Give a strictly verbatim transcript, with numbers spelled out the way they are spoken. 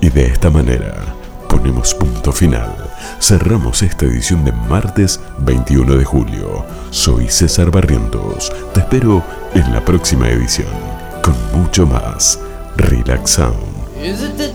Y de esta manera ponemos punto final. Cerramos esta edición de martes veintiuno de julio. Soy César Barrientos. Te espero en la próxima edición con mucho más Relax Sound.